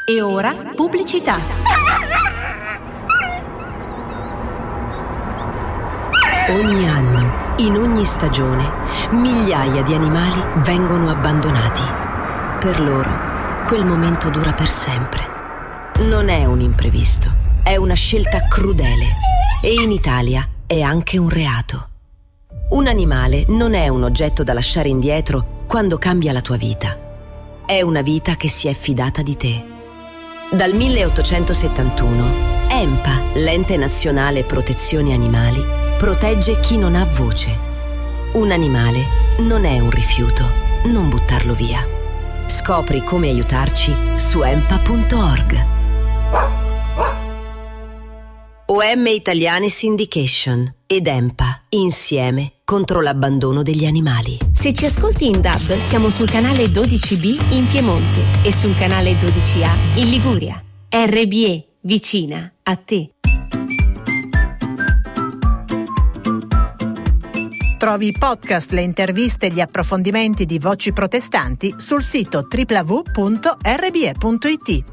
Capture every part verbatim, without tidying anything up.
E ora pubblicità. Ogni anno, in ogni stagione, migliaia di animali vengono abbandonati. Per loro, quel momento dura per sempre. Non è un imprevisto, è una scelta crudele. E in Italia è anche un reato. Un animale non è un oggetto da lasciare indietro quando cambia la tua vita. È una vita che si è fidata di te. Dal milleottocentosettantuno, EMPA, l'Ente Nazionale Protezione Animali, protegge chi non ha voce. Un animale non è un rifiuto, non buttarlo via. Scopri come aiutarci su empa punto org. O M Italiane Syndication ed EMPA, insieme contro l'abbandono degli animali. Se ci ascolti in D A B, siamo sul canale dodici B in Piemonte e sul canale dodici A in Liguria. R B E, vicina a te. Trovi i podcast, le interviste e gli approfondimenti di Voci Protestanti sul sito w w w punto r b e punto i t.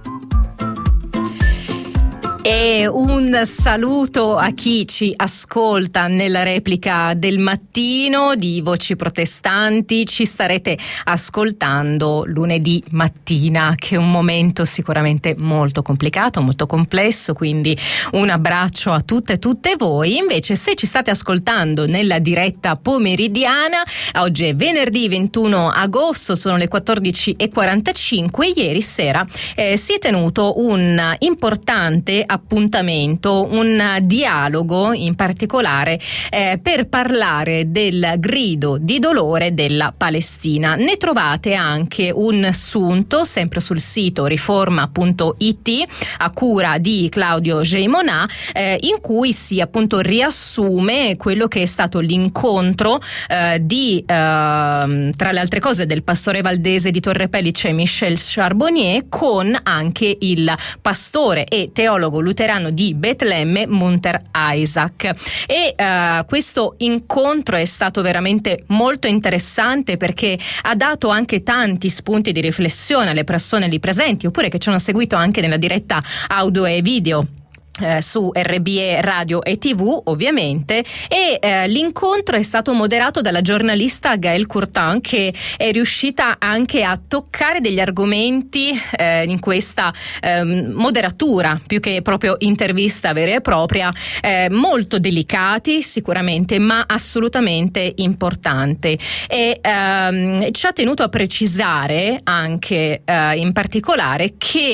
E un saluto a chi ci ascolta nella replica del mattino di Voci Protestanti. Ci starete ascoltando lunedì mattina, che è un momento sicuramente molto complicato, molto complesso, quindi un abbraccio a tutte e tutte voi. Invece, se ci state ascoltando nella diretta pomeridiana, oggi è venerdì ventuno agosto, sono le quattordici e quarantacinque. Ieri sera eh, si è tenuto un importante appuntamento, un dialogo in particolare eh, per parlare del grido di dolore della Palestina. Ne trovate anche un assunto sempre sul sito riforma punto i t a cura di Claudio Geimonà, eh, in cui si appunto riassume quello che è stato l'incontro eh, di eh, tra le altre cose del pastore valdese di Torre Pellice Michel Charbonnier con anche il pastore e teologo luterano di Betlemme Munter Isaac. E uh, questo incontro è stato veramente molto interessante perché ha dato anche tanti spunti di riflessione alle persone lì presenti, oppure che ci hanno seguito anche nella diretta audio e video Eh, su R B E Radio e tivù, ovviamente. E eh, l'incontro è stato moderato dalla giornalista Gaëlle Courtin, che è riuscita anche a toccare degli argomenti eh, in questa eh, moderatura, più che proprio intervista vera e propria, eh, molto delicati sicuramente, ma assolutamente importanti. E ehm, ci ha tenuto a precisare anche eh, in particolare che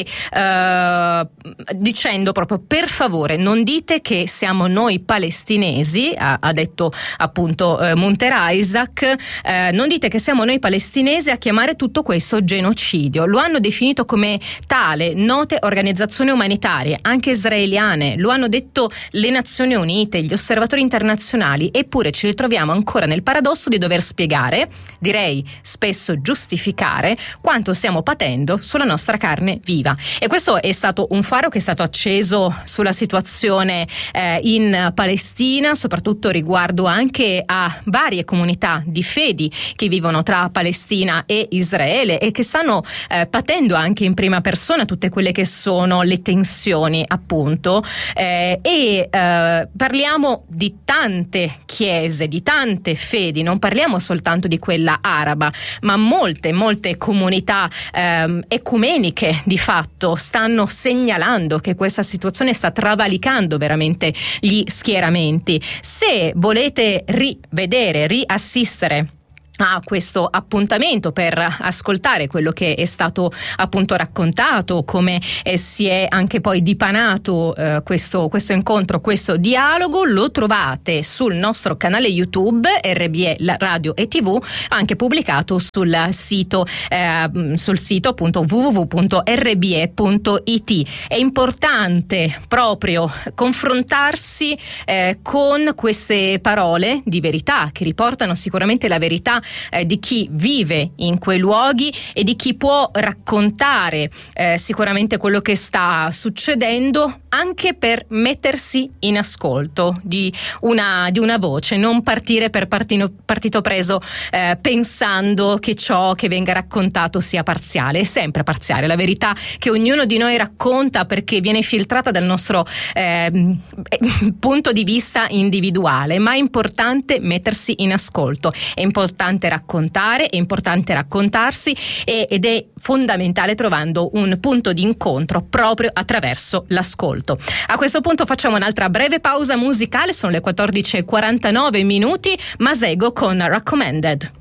eh, dicendo proprio: per favore non dite che siamo noi palestinesi, ha, ha detto appunto eh, Munter Isaac, eh, non dite che siamo noi palestinesi a chiamare tutto questo genocidio. Lo hanno definito come tale note organizzazioni umanitarie, anche israeliane, lo hanno detto le Nazioni Unite, gli osservatori internazionali, eppure ci ritroviamo ancora nel paradosso di dover spiegare, direi spesso giustificare, quanto stiamo patendo sulla nostra carne viva. E questo è stato un faro che è stato acceso sulla situazione eh, in Palestina, soprattutto riguardo anche a varie comunità di fedi che vivono tra Palestina e Israele e che stanno eh, patendo anche in prima persona tutte quelle che sono le tensioni, appunto. Eh, e eh, parliamo di tante chiese, di tante fedi, non parliamo soltanto di quella araba, ma molte, molte comunità eh, ecumeniche di fatto stanno segnalando che questa situazione sta travalicando veramente gli schieramenti. Se volete rivedere, riassistere a questo appuntamento per ascoltare quello che è stato appunto raccontato, come eh, si è anche poi dipanato eh, questo, questo incontro, questo dialogo, lo trovate sul nostro canale YouTube R B E Radio e tivù, anche pubblicato sul sito eh, sul sito appunto w w w punto r b e punto i t. È importante proprio confrontarsi eh, con queste parole di verità che riportano sicuramente la verità eh, di chi vive in quei luoghi e di chi può raccontare eh, sicuramente quello che sta succedendo, anche per mettersi in ascolto di una, di una voce, non partire per partino, partito preso eh, pensando che ciò che venga raccontato sia parziale. È sempre parziale la verità che ognuno di noi racconta, perché viene filtrata dal nostro eh, punto di vista individuale, ma è importante mettersi in ascolto, è importante raccontare, è importante raccontarsi e, ed è fondamentale trovando un punto di incontro proprio attraverso l'ascolto. A questo punto facciamo un'altra breve pausa musicale, sono le quattordici e quarantanove minuti, Masego con Recommended.